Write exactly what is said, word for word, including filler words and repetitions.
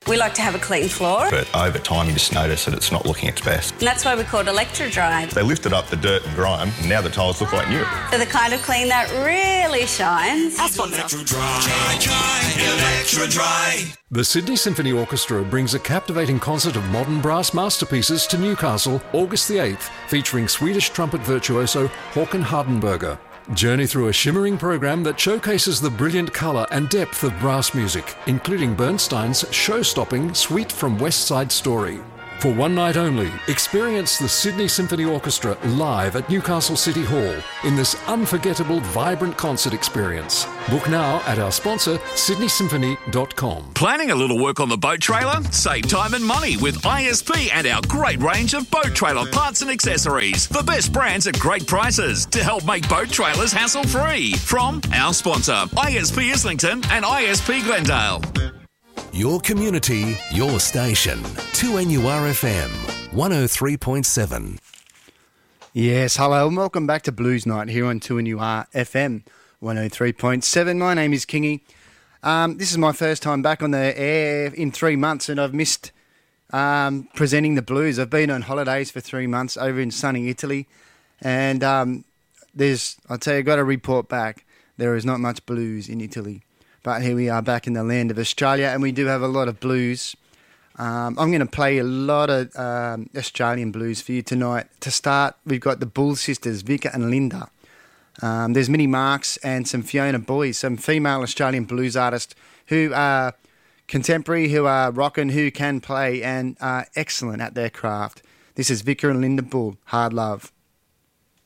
We like to have a clean floor. But over time, you just notice that it's not looking its best. And that's why we call it Electro-Dry. They lifted up the dirt and grime, and now the tiles look like new. They're the kind of clean that really shines. Our sponsor. Electro-Dry, dry, Electro-Dry. The Sydney Symphony Orchestra brings a captivating concert of modern brass masterpieces to Newcastle August the eighth, featuring Swedish trumpet virtuoso Håkan Hardenberger. Journey through a shimmering program that showcases the brilliant colour and depth of brass music, including Bernstein's show-stopping Suite from West Side Story. For one night only, experience the Sydney Symphony Orchestra live at Newcastle City Hall in this unforgettable, vibrant concert experience. Book now at our sponsor, sydney symphony dot com. Planning a little work on the boat trailer? Save time and money with I S P and our great range of boat trailer parts and accessories. The best brands at great prices to help make boat trailers hassle-free. From our sponsor, I S P Islington and I S P Glendale. Your community, your station. two N U R F M, one oh three point seven. Yes, hello and welcome back to Blues Night here on two N U R F M, one oh three point seven. My name is Kingy. Um, this is my first time back on the air in three months and I've missed um, presenting the blues. I've been on holidays for three months over in sunny Italy and um, there's, I'll tell you, I've got to report back. There is not much blues in Italy. But here we are back in the land of Australia and we do have a lot of blues. Um, I'm going to play a lot of um, Australian blues for you tonight. To start, we've got the Bull Sisters, Vika and Linda. Um, there's Minnie Marks and some Fiona Boys, some female Australian blues artists who are contemporary, who are rocking, who can play and are excellent at their craft. This is Vika and Linda Bull, Hard Love.